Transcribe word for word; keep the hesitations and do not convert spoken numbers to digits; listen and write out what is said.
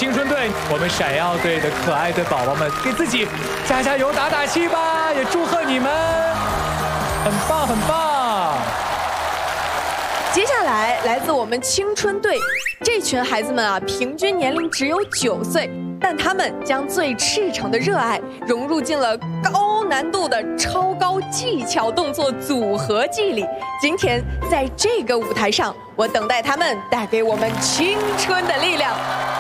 青春队，我们闪耀队的可爱的宝宝们，给自己加加油、打打气吧！也祝贺你们，很棒，很棒。 接下来，来自我们青春队这群孩子们啊，平均年龄只有九岁，但他们将最赤诚的热爱融入进了高难度的超高技巧动作组合技里。今天在这个舞台上，我等待他们带给我们青春的力量。